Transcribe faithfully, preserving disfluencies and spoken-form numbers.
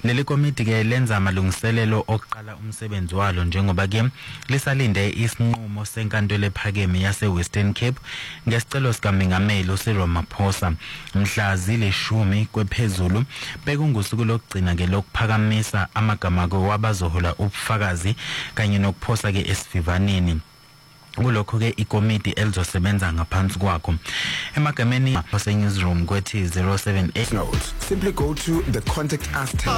Leli komiti ke lenza amalungiselelo oqala umsebenzi walo njengoba ke lisalinde isinqumo senkantolo ephakeme yase Western Cape ngesicelo sikaMengameli uCyril Ramaphosa mhla zilishumi kwephezulu bekungusuku lokugcina ke lokuphakamisa amagama kwabazohola ubufakazi kanye nokuphosa ke esivivaneni. Kulokho ke ikomiti elizosebenza ngaphansi kwakho emagameni ase newsroom kwethi zero seven eight Note, simply go to the contact us tab